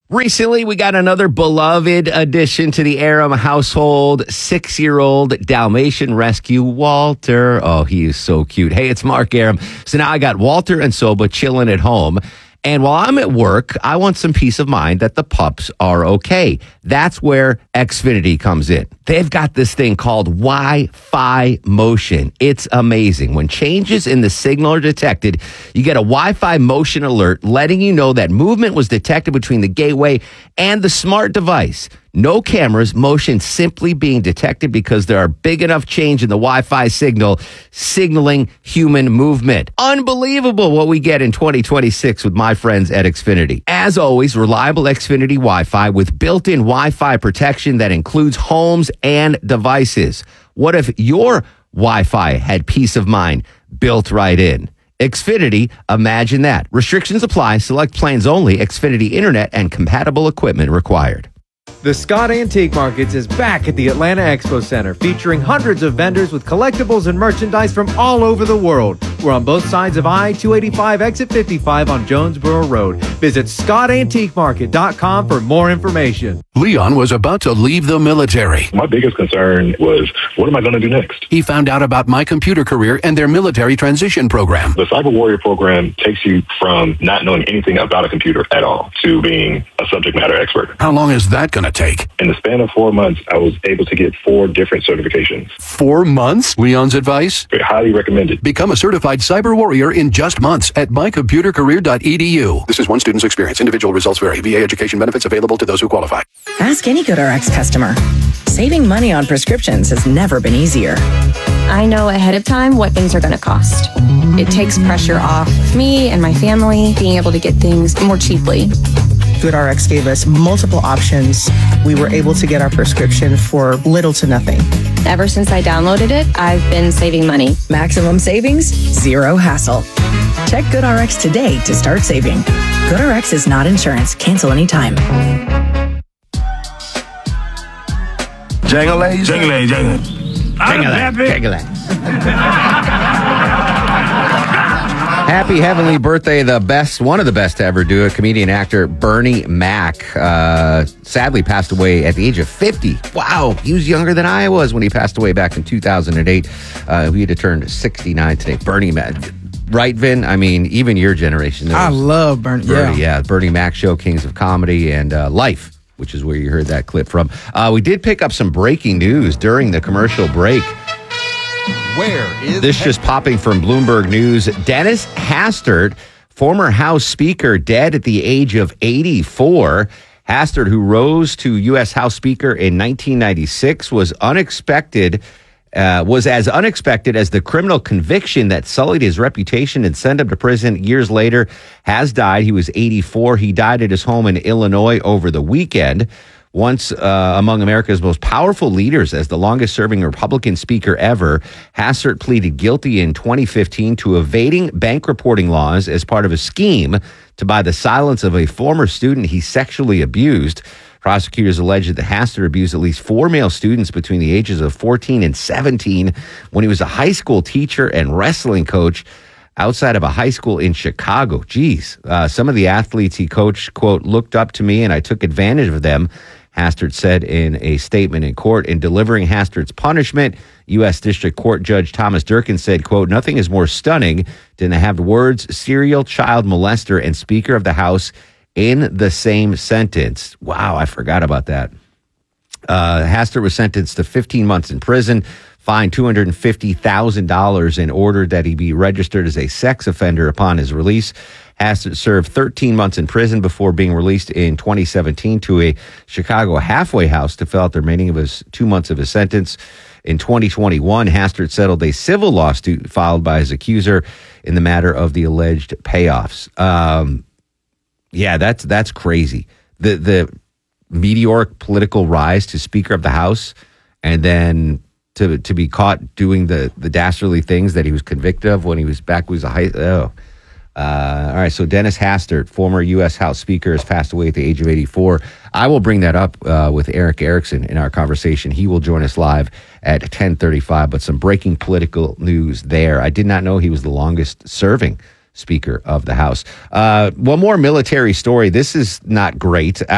Recently, we got another beloved addition to the Aram household, 6-year-old Dalmatian rescue, Walter. Oh, he is so cute. Hey, it's Mark Aram. So now I got Walter and Soba chilling at home. And while I'm at work, I want some peace of mind that the pups are okay. That's where Xfinity comes in. They've got this thing called Wi-Fi motion. It's amazing. When changes in the signal are detected, you get a Wi-Fi motion alert letting you know that movement was detected between the gateway and the smart device. No cameras, motion simply being detected because there are big enough change in the Wi-Fi signal signaling human movement. Unbelievable what we get in 2026 with my friends at Xfinity. As always, reliable Xfinity Wi-Fi with built-in Wi-Fi protection that includes homes and devices. What if your Wi-Fi had peace of mind built right in? Xfinity, imagine that. Restrictions apply. Select plans only. Xfinity Internet and compatible equipment required. The Scott Antique Markets is back at the Atlanta Expo Center, featuring hundreds of vendors with collectibles and merchandise from all over the world. We're on both sides of I-285 exit 55 on Jonesboro Road. Visit ScottAntiqueMarket.com for more information. Leon was about to leave the military. My biggest concern was, what am I going to do next? He found out about My Computer Career and their military transition program. The Cyber Warrior program takes you from not knowing anything about a computer at all to being a subject matter expert. How long is that going to take? In the span of 4 months, I was able to get 4 different certifications. 4 months? Leon's advice? Highly recommended. Become a certified cyber warrior in just months at mycomputercareer.edu. This is one student's experience. Individual results vary. VA education benefits available to those who qualify. Ask any GoodRx customer. Saving money on prescriptions has never been easier. I know ahead of time what things are going to cost. It takes pressure off me and my family being able to get things more cheaply. GoodRx gave us multiple options. We were able to get our prescription for little to nothing. Ever since I downloaded it, I've been saving money. Maximum savings, zero hassle. Check GoodRx today to start saving. GoodRx is not insurance. Cancel anytime. Jangle, jangle, jangle. Happy heavenly birthday, one of the best to ever do it, comedian actor Bernie Mac. Sadly passed away at the age of 50. Wow, he was younger than I was when he passed away back in 2008. He had turned 69 today. Bernie Mac. Right, Vin? I mean, even your generation. I love Bernie. Yeah, Bernie Mac Show, Kings of Comedy, and Life, which is where you heard that clip from. We did pick up some breaking news during the commercial break. Where is this? Just popping from Bloomberg News. Dennis Hastert, former House Speaker, dead at the age of 84. Hastert, who rose to U.S. House Speaker in 1996, was as unexpected as the criminal conviction that sullied his reputation and sent him to prison years later. Has died. He was 84. He died at his home in Illinois over the weekend. Once among America's most powerful leaders as the longest-serving Republican speaker ever, Hastert pleaded guilty in 2015 to evading bank reporting laws as part of a scheme to buy the silence of a former student he sexually abused. Prosecutors alleged that Hastert abused at least 4 male students between the ages of 14 and 17 when he was a high school teacher and wrestling coach outside of a high school in Chicago. Geez. Some of the athletes he coached, quote, looked up to me and I took advantage of them, Hastert said in a statement in court. In delivering Hastert's punishment, U.S. District Court Judge Thomas Durkin said, quote, nothing is more stunning than to have the words serial child molester and Speaker of the House in the same sentence. Wow, I forgot about that. Hastert was sentenced to 15 months in prison, fined $250,000, and ordered that he be registered as a sex offender upon his release. Hastert served 13 months in prison before being released in 2017 to a Chicago halfway house to fill out the remaining of his 2 months of his sentence. In 2021, Hastert settled a civil lawsuit filed by his accuser in the matter of the alleged payoffs. Yeah, that's crazy. The meteoric political rise to Speaker of the House, and then to be caught doing the dastardly things that he was convicted of when he was back was a high. All right, so Dennis Hastert, former U.S. House Speaker, has passed away at the age of 84. I will bring that up with Eric Erickson in our conversation. He will join us live at 10:35. But some breaking political news there. I did not know he was the longest serving Speaker of the House. One more military story. This is not great.